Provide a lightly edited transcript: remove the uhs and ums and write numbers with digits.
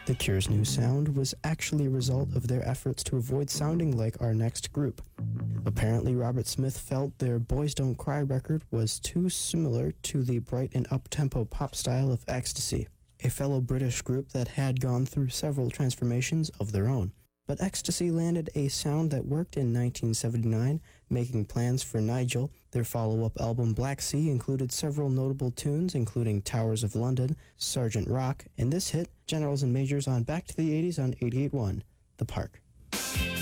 The Cure's new sound was actually a result of their efforts to avoid sounding like our next group. Apparently, Robert Smith felt their Boys Don't Cry record was too similar to the bright and up-tempo pop style of Ecstasy, a fellow British group that had gone through several transformations of their own. But Ecstasy landed a sound that worked in 1979, making plans for Nigel. Their follow-up album Black Sea included several notable tunes, including Towers of London, Sergeant Rock, and this hit, Generals and Majors on Back to the 80s on 88.1, The Park.